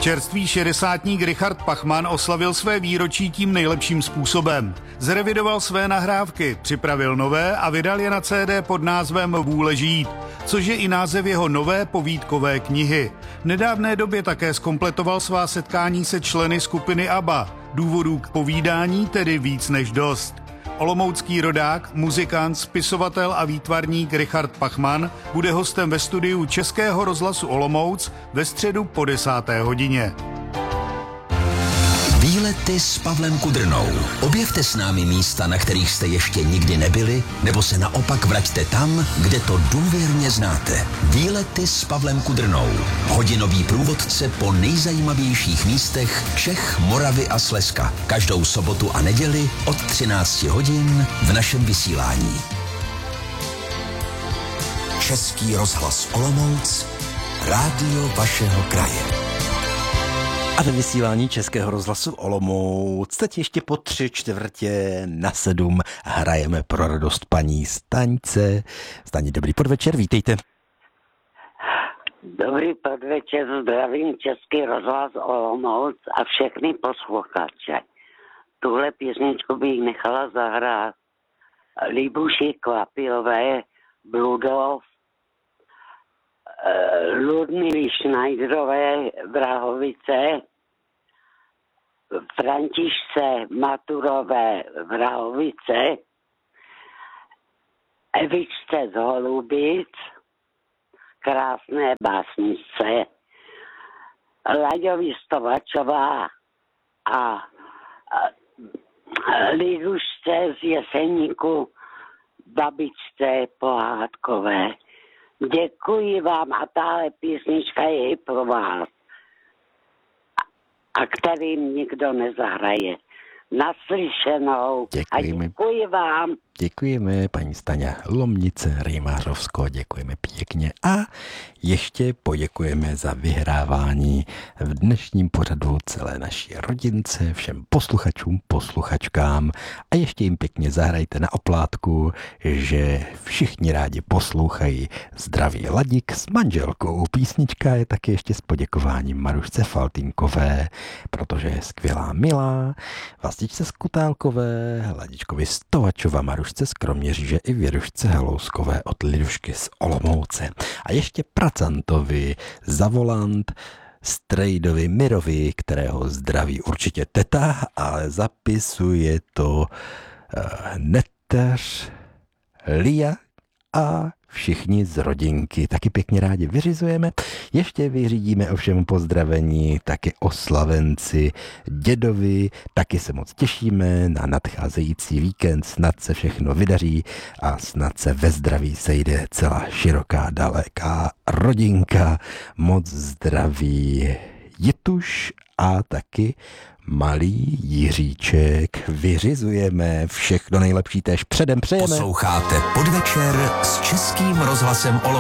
Čerstvý šedesátník Richard Pachman oslavil své výročí tím nejlepším způsobem. Zrevidoval své nahrávky, připravil nové a vydal je na CD pod názvem Vůle žít, což je i název jeho nové povídkové knihy. V nedávné době také zkompletoval svá setkání se členy skupiny ABBA. Důvodů k povídání tedy víc než dost. Olomoucký rodák, muzikant, spisovatel a výtvarník Richard Pachman bude hostem ve studiu Českého rozhlasu Olomouc ve středu po 10. hodině. Výlety s Pavlem Kudrnou. Objevte s námi místa, na kterých jste ještě nikdy nebyli, nebo se naopak vraťte tam, kde to důvěrně znáte. Výlety s Pavlem Kudrnou. Hodinový průvodce po nejzajímavějších místech Čech, Moravy a Slezska. Každou sobotu a neděli od 13 hodin v našem vysílání. Český rozhlas Olomouc, rádio vašeho kraje. A ve vysílání Českého rozhlasu Olomouc teď ještě po 6:45 hrajeme pro radost paní Staňce. Staně, dobrý podvečer, vítejte. Dobrý podvečer, zdravím Český rozhlas Olomouc a všechny posluchače. Tuhle písničku bych nechala zahrát Libuši Kvapilové, Bludov, Ludmily Schneiderové, Vrahovice, Františce Maturové, Vrahovice, Evičce z Holubic, krásné básnice, Laďovi Stovačová a Lidušce z Jeseníku, babičce Pohádkové. Děkuji vám a tahle písnička je i pro vás. A kterým nikdo nezahraje. Naslyšenou. Děkujeme. A děkuji vám. Děkujeme, paní Staňa Lomnice, Rýmářovsko, děkujeme pěkně a ještě poděkujeme za vyhrávání v dnešním pořadu celé naší rodince, všem posluchačům, posluchačkám a ještě jim pěkně zahrajte na oplátku, že všichni rádi poslouchají Zdraví Ladík s manželkou. Písnička je taky ještě s poděkováním Marušce Faltýnkové, protože je skvělá, milá, Vlastičce Skutálkové, Ladičkovi Stovačova, Marušce z Kroměříže i Věrušce Halouskové od Lidušky z Olomouce. A ještě Pracantovi za volant, Strejdovi Mirovi, kterého zdraví určitě teta, ale zapisuje to Neteř, Lia a všichni z rodinky. Taky pěkně rádi vyřizujeme. Ještě vyřídíme ovšem pozdravení taky oslavenci dědovi. Taky se moc těšíme na nadcházející víkend. Snad se všechno vydaří a snad se ve zdraví sejde celá široká, daleká rodinka. Moc zdraví Jituš a taky malý Jiříček. Vyřizujeme všechno nejlepší též předem přejeme. Posloucháte Podvečer s Českým rozhlasem Olomouc.